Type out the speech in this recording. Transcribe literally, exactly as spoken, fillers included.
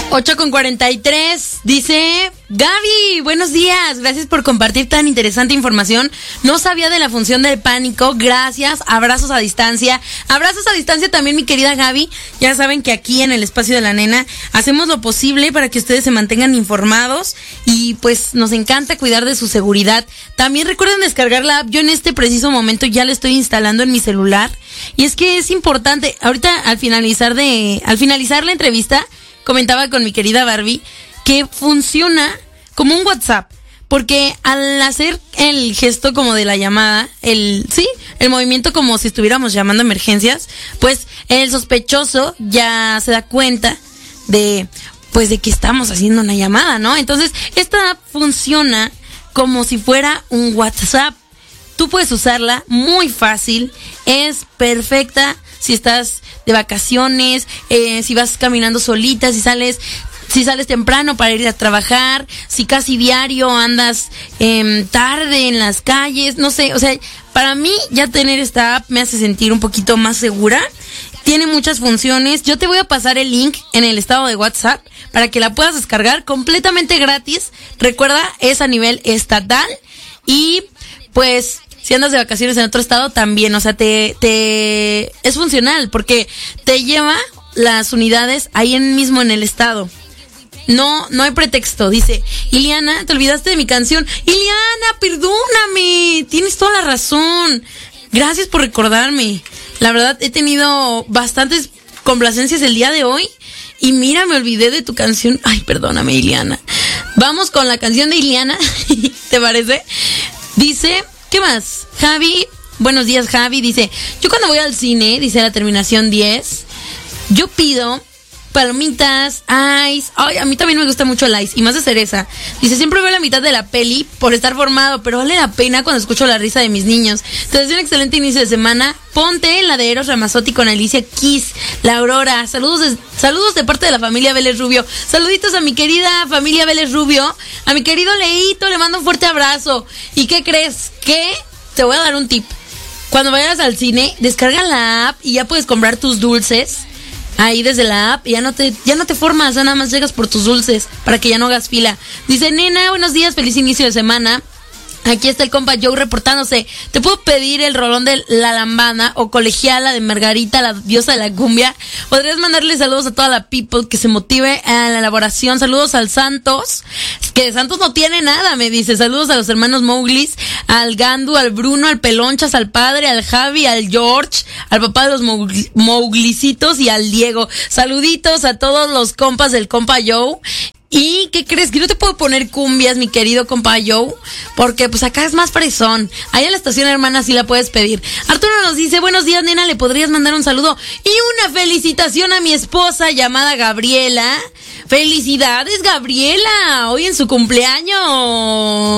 ocho con cuarenta y tres, dice Gaby, buenos días, gracias por compartir tan interesante información. No sabía de la función del pánico, gracias, abrazos a distancia. Abrazos a distancia también, mi querida Gaby. Ya saben que aquí en el espacio de la nena hacemos lo posible para que ustedes se mantengan informados y pues nos encanta cuidar de su seguridad. También recuerden descargar la app, yo en este preciso momento ya la estoy instalando en mi celular. Y es que es importante, ahorita al finalizar de, al finalizar la entrevista, comentaba con mi querida Barbie que funciona como un WhatsApp, porque al hacer el gesto como de la llamada, el sí, el movimiento como si estuviéramos llamando a emergencias, pues el sospechoso ya se da cuenta de pues de que estamos haciendo una llamada, ¿no? Entonces, esta app funciona como si fuera un WhatsApp. Tú puedes usarla muy fácil, es perfecta si estás de vacaciones, eh, si vas caminando solita, si sales, si sales temprano para ir a trabajar, si casi diario andas eh, tarde en las calles, no sé, o sea, para mí ya tener esta app me hace sentir un poquito más segura. Tiene muchas funciones. Yo te voy a pasar el link en el estado de WhatsApp para que la puedas descargar completamente gratis. Recuerda, es a nivel estatal y pues si andas de vacaciones en otro estado también, o sea, te, te es funcional porque te lleva las unidades ahí en mismo en el estado. No, no hay pretexto. Dice, Iliana, te olvidaste de mi canción. Iliana, perdóname, tienes toda la razón. Gracias por recordarme. La verdad, he tenido bastantes complacencias el día de hoy y mira, me olvidé de tu canción. Ay, perdóname, Iliana. Vamos con la canción de Iliana, ¿te parece? Dice, ¿qué más? Javi, buenos días, Javi. Dice, yo cuando voy al cine, dice la terminación diez, yo pido palomitas, ice. Ay, a mí también me gusta mucho el ice y más de cereza. Dice, siempre veo la mitad de la peli por estar formado, pero vale la pena cuando escucho la risa de mis niños. Te deseo un excelente inicio de semana. Ponte la de Eros Ramazzotti con Alicia Keys, la Aurora. Saludos de, saludos de parte de la familia Vélez Rubio. Saluditos a mi querida familia Vélez Rubio. A mi querido Leito le mando un fuerte abrazo. ¿Y qué crees? Que te voy a dar un tip. Cuando vayas al cine, descarga la app y ya puedes comprar tus dulces ahí desde la app, ya no te ya no te formas, ya nada más llegas por tus dulces para que ya no hagas fila. Dice, nena, buenos días, feliz inicio de semana. Aquí está el compa Joe reportándose. ¿Te puedo pedir el rolón de La Lambada o Colegiala de Margarita, la diosa de la cumbia? ¿Podrías mandarle saludos a toda la people que se motive a la elaboración? Saludos al Santos, que Santos no tiene nada, me dice. Saludos a los hermanos Mowglis, al Gandu, al Bruno, al Pelonchas, al padre, al Javi, al George, al papá de los Mowgli- Mowglicitos y al Diego. Saluditos a todos los compas del compa Joe. ¿Y qué crees? Que no te puedo poner cumbias, mi querido compa Joe, porque pues acá es más fresón. Allá en la estación hermana sí la puedes pedir. Arturo nos dice, buenos días, nena, ¿le podrías mandar un saludo y una felicitación a mi esposa llamada Gabriela? ¡Felicidades, Gabriela! Hoy en su cumpleaños.